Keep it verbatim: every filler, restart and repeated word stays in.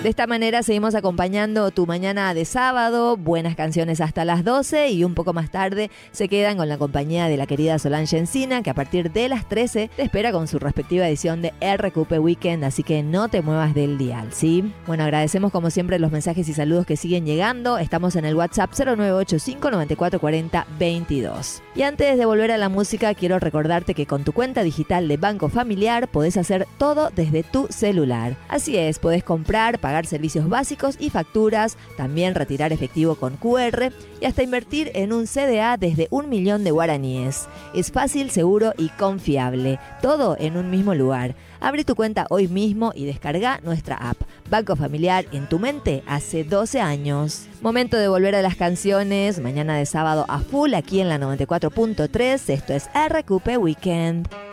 De esta manera seguimos acompañando tu mañana de sábado, buenas canciones hasta las doce y un poco más tarde se quedan con la compañía de la querida Solange Encina, que a partir de las trece te espera con su respectiva edición de R Q P Weekend, así que no te muevas del dial, ¿sí? Bueno, agradecemos como siempre los mensajes y saludos que siguen llegando. Estamos en el WhatsApp cero nueve ocho cinco nueve cuatro cuatro cero veintidós. Y antes de volver a la música, quiero recordarte que con tu cuenta digital de Banco Familiar podés hacer todo desde tu celular. Así es, podés comprar, pagar servicios básicos y facturas, también retirar efectivo con Q R y hasta invertir en un C D A desde un millón de guaraníes. Es fácil, seguro y confiable. Todo en un mismo lugar. Abre tu cuenta hoy mismo y descarga nuestra app. Banco Familiar en tu mente hace doce años. Momento de volver a las canciones. Mañana de sábado a full aquí en la noventa y cuatro punto tres. Esto es R Q P Weekend.